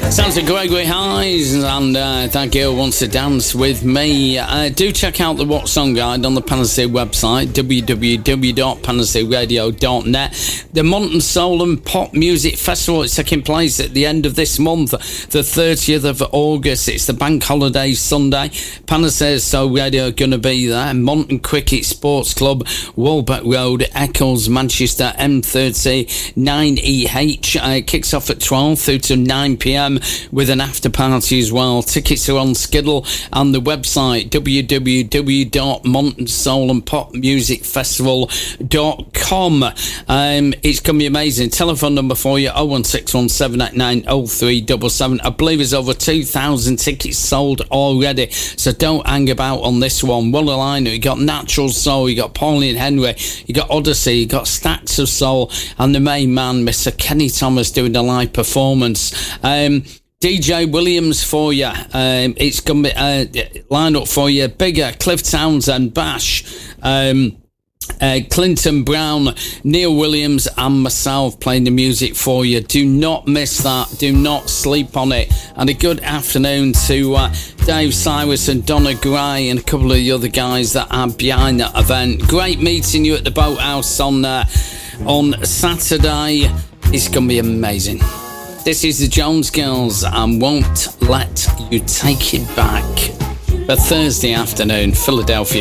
Sounds like Gregory Hines, and that girl wants to dance with me. Do check out the What Song Guide on the Panacea website, www.panacearadio.net. The Monton Soul and Pop Music Festival is taking place at the end of this month, the 30th of August. It's the bank holiday Sunday. Panacea Soul Radio are going to be there. Monton Cricket Sports Club, Walbeck Road, Eccles, Manchester, M30 9EH. Kicks off at 12 through to 9 p.m. with an after party as well. Tickets are on Skiddle and the website www.montonsoulandpopmusicfestival.com. It's going to be amazing. Telephone number for you 01617890377. I believe there's over 2,000 tickets sold already, so don't hang about on this one. Well aligned, you got Natural Soul, you got Pauline Henry, you got Odyssey, you got Stacks of Soul, and the main man, Mr. Kenny Thomas, doing a live performance. DJ Williams for you. It's going to be line up for you. Bigger, Cliff Townsend, Bash, Clinton Brown, Neil Williams, and myself playing the music for you. Do not miss that. Do not sleep on it. And a good afternoon to Dave Cyrus and Donna Gray and a couple of the other guys that are behind that event. Great meeting you at the Boathouse on Saturday. It's going to be amazing. This is the Jones Girls and Won't Let You Take It Back. A Thursday afternoon, Philadelphia.